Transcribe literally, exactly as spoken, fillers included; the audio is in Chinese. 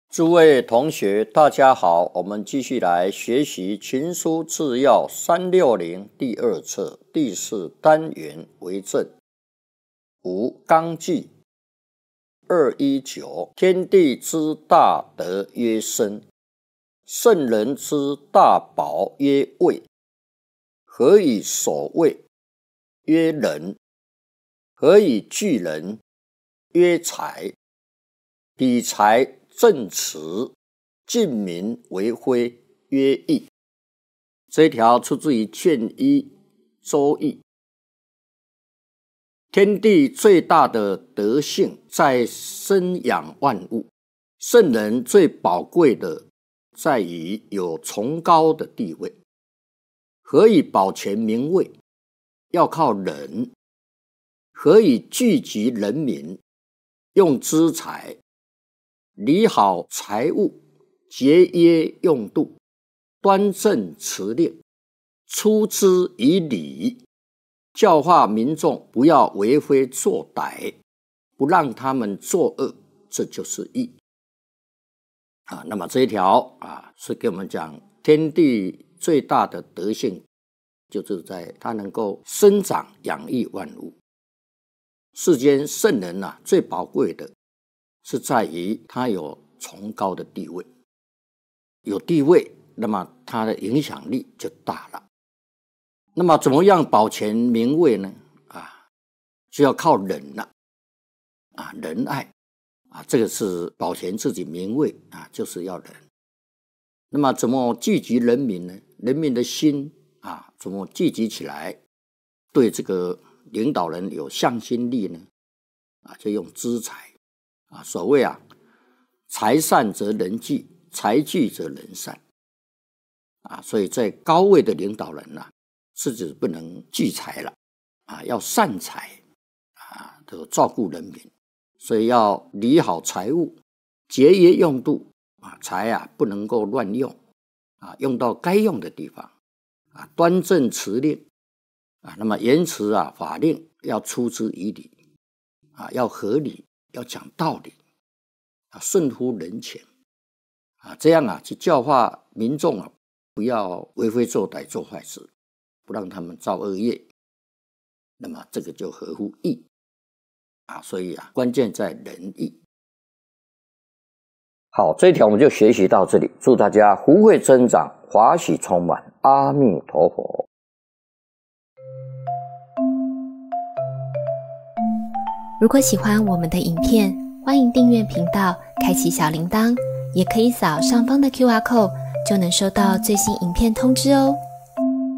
诸位同学，大家好，我们继续来学习《群书治要》三六零第二册第四单元为政。五纲纪二一九，天地之大德曰生，圣人之大宝曰位。何以守位？曰仁。何以聚人？曰才。比才正直，敬民为徽，曰义。这一条出自于卷一周易。天地最大的德性在生养万物，圣人最宝贵的在于有崇高的地位。何以保全民位？要靠仁。何以聚集人民？用资财。理好财物，节约用度，端正持令，出之以理，教化民众不要为非作歹，不让他们作恶，这就是义。啊，那么这一条啊，是给我们讲天地最大的德性，就是在它能够生长养育万物。世间圣人啊，最宝贵的是在于他有崇高的地位，有地位，那么他的影响力就大了。那么怎么样保全民位呢？啊，就要靠仁了，啊，仁爱啊，这个是保全自己民位啊，就是要仁。那么怎么聚集人民呢？人民的心啊，怎么聚集起来，对这个领导人有向心力呢？啊，就用资财。啊，所谓啊，财善则人聚，财聚则人散。啊，所以在高位的领导人啊，是指不能聚财了，啊，要善财，啊，都照顾人民，所以要理好财物，节约用度，啊，财啊不能够乱用，啊，用到该用的地方，啊，端正持令，啊，那么言辞啊法令要出之以理，啊，要合理。要讲道理啊，顺乎人情啊，这样啊去教化民众啊，不要为非作歹做坏事，不让他们造恶业，那么这个就合乎义啊，所以啊关键在仁义。好，这一条我们就学习到这里，祝大家福慧增长，华喜充满，阿弥陀佛。 如果喜欢我们的影片，欢迎订阅频道，开启小铃铛，也可以扫上方的 Q R code， 就能收到最新影片通知哦。